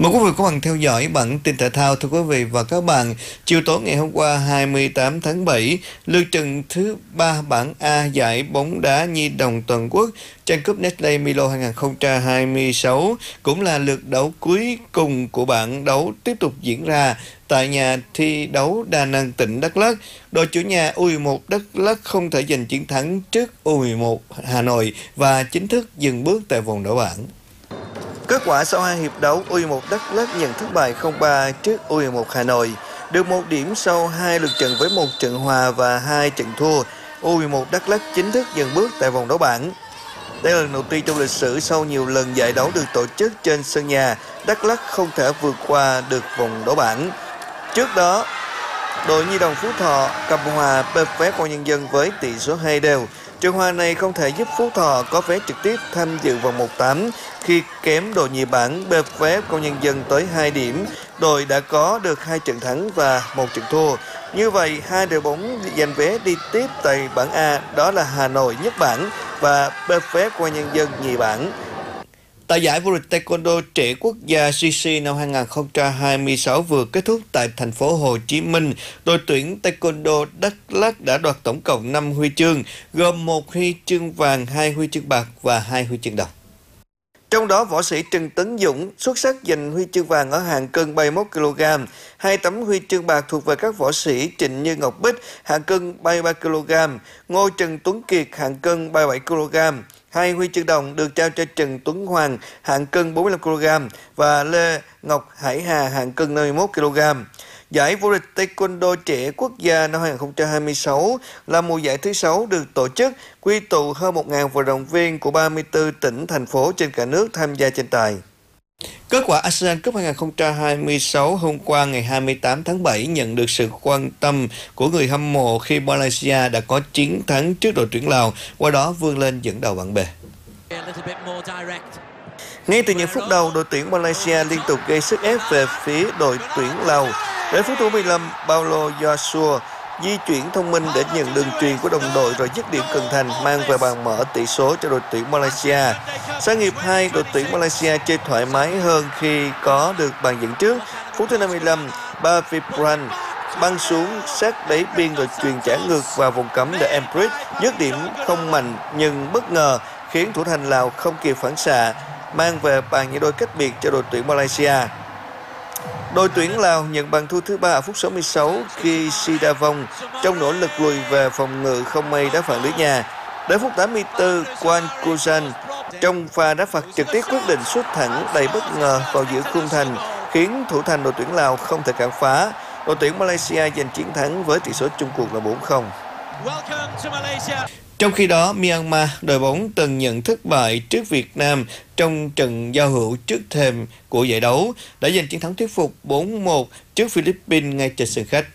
Mời quý vị các bạn theo dõi bản tin thể thao. Thưa quý vị và các bạn, chiều tối ngày hôm qua 28 tháng 7, lượt trận thứ 3 bảng A giải bóng đá nhi đồng toàn quốc tranh cúp Nestle Milo 2026 cũng là lượt đấu cuối cùng của bảng đấu tiếp tục diễn ra tại nhà thi đấu Đa Năng, tỉnh Đắk Lắk. Đội chủ nhà U11 Đắk Lắk không thể giành chiến thắng trước U11 Hà Nội và chính thức dừng bước tại vòng đấu bảng. Kết quả sau 2 hiệp đấu, U11 Đắk Lắk nhận thất bại 0-3 trước U11 Hà Nội. Được 1 điểm sau 2 lượt trận với 1 trận hòa và 2 trận thua, U11 Đắk Lắk chính thức dừng bước tại vòng đấu bảng. Đây là lần đầu tiên trong lịch sử sau nhiều lần giải đấu được tổ chức trên sân nhà, Đắk Lắk không thể vượt qua được vòng đấu bảng. Trước đó, đội nhi đồng Phú Thọ cầm hòa BFF Công an Nhân dân với tỷ số 2-2. Trận hòa này không thể giúp Phú Thọ có vé trực tiếp tham dự vòng 1/8 khi kém đội nhì bảng BFF Công an Nhân dân tới 2 điểm. Đội đã có được 2 trận thắng và 1 trận thua. Như vậy, 2 đội bóng giành vé đi tiếp tại bảng A đó là Hà Nội nhất bảng và BFF Công an Nhân dân nhì bảng. Tại giải vô địch Taekwondo trẻ quốc gia GC năm 2026 vừa kết thúc tại thành phố Hồ Chí Minh, đội tuyển Taekwondo Đắk Lắk đã đoạt tổng cộng 5 huy chương, gồm 1 huy chương vàng, 2 huy chương bạc và 2 huy chương đồng. Trong đó, võ sĩ Trần Tấn Dũng xuất sắc giành huy chương vàng ở hạng cân 31 kg, 2 tấm huy chương bạc thuộc về các võ sĩ Trịnh Như Ngọc Bích hạng cân 33 kg, Ngô Trần Tuấn Kiệt hạng cân 37 kg. 2 huy chương đồng được trao cho Trần Tuấn Hoàng hạng cân 45 kg và Lê Ngọc Hải Hà hạng cân 51 kg. Giải vô địch Taekwondo trẻ quốc gia năm 2026 là mùa giải thứ 6 được tổ chức, quy tụ hơn 1.000 vận động viên của 34 tỉnh, thành phố trên cả nước tham gia tranh tài. Kết quả ASEAN Cup 2026 hôm qua ngày 28 tháng 7 nhận được sự quan tâm của người hâm mộ khi Malaysia đã có chiến thắng trước đội tuyển Lào, qua đó vươn lên dẫn đầu bảng B. Ngay từ những phút đầu, đội tuyển Malaysia liên tục gây sức ép về phía đội tuyển Lào. Đến phút thứ 15, Paulo Joshua di chuyển thông minh để nhận đường truyền của đồng đội rồi dứt điểm cận thành mang về bàn mở tỷ số cho đội tuyển Malaysia. Sang hiệp 2, đội tuyển Malaysia chơi thoải mái hơn khi có được bàn dẫn trước. Phút thứ 55, Bavipran băng xuống sát đáy biên rồi truyền trả ngược vào vòng cấm để Empress dứt điểm không mạnh nhưng bất ngờ khiến thủ thành Lào không kịp phản xạ, mang về bàn nhảy đôi cách biệt cho đội tuyển Malaysia. Đội tuyển Lào nhận bàn thua thứ 3 ở phút 66 khi Sidavong trong nỗ lực lùi về phòng ngự không may đá phạt lưới nhà. Đến phút 84, Quan Kuzan trong pha đá phạt trực tiếp quyết định sút thẳng đầy bất ngờ vào giữa khung thành, khiến thủ thành đội tuyển Lào không thể cản phá. Đội tuyển Malaysia giành chiến thắng với tỷ số chung cuộc là 4-0. Trong khi đó, Myanmar, đội bóng từng nhận thất bại trước Việt Nam trong trận giao hữu trước thềm của giải đấu, đã giành chiến thắng thuyết phục 4-1 trước Philippines ngay trên sân khách.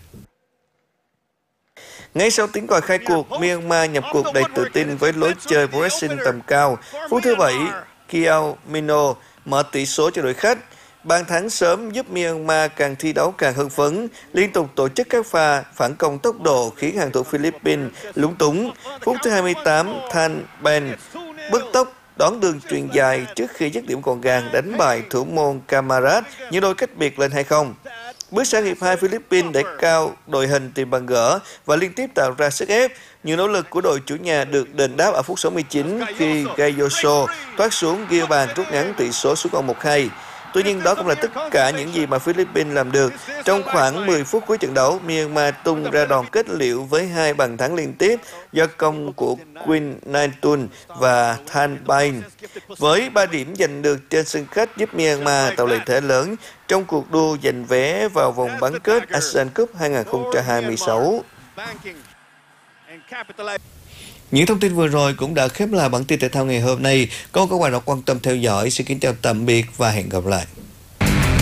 Ngay sau tiếng còi khai cuộc, Myanmar nhập cuộc đầy tự tin với lối chơi pressing tầm cao. Phút thứ 7, Kiao Mino mở tỷ số cho đội khách. Bàn thắng sớm giúp Myanmar càng thi đấu càng hưng phấn, liên tục tổ chức các pha phản công tốc độ khiến hàng thủ Philippines lúng túng. Phút thứ 28, Than Ben bứt tốc đón đường chuyền dài trước khi dứt điểm gọn gàng đánh bại thủ môn Camarade như đôi cách biệt lên 2-0. Bước sang hiệp 2, Philippines đẩy cao đội hình tìm bàn gỡ và liên tiếp tạo ra sức ép. Nhiều nỗ lực của đội chủ nhà được đền đáp ở phút 69 khi Gayoso thoát xuống ghi bàn rút ngắn tỷ số xuống còn 1-2. Tuy nhiên, đó cũng là tất cả những gì mà Philippines làm được. Trong khoảng 10 phút cuối trận đấu, Myanmar tung ra đòn kết liễu với 2 bàn thắng liên tiếp do công của Queen Naitun và Than Bain. Với 3 điểm giành được trên sân khách giúp Myanmar tạo lợi thế lớn trong cuộc đua giành vé vào vòng bán kết ASEAN Cup 2026. Những thông tin vừa rồi cũng đã khép lại bản tin thể thao ngày hôm nay. Cảm ơn các bạn đã quan tâm theo dõi. Xin kính chào tạm biệt và hẹn gặp lại.